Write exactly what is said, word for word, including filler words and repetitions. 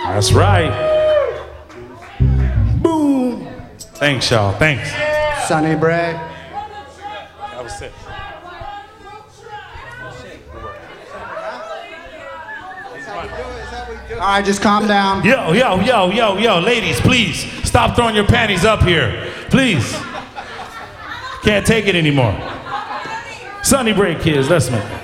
That's right. Boom. Thanks, y'all. Thanks. Sonny Bray. That was it. All right, just calm down. Yo, yo, yo, yo, yo, ladies, please stop throwing your panties up here. Please. Can't take it anymore. Sonny Bray, kids, let's make it.